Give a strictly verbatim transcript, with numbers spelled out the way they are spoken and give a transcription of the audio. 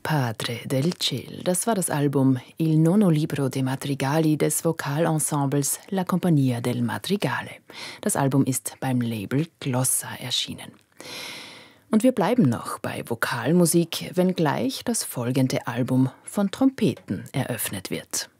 Padre del Ciel, das war das Album Il nono libro de madrigali des Vokalensembles La Compagnia del Madrigale. Das Album ist beim Label Glossa erschienen. Und wir bleiben noch bei Vokalmusik, wenngleich das folgende Album von Trompeten eröffnet wird.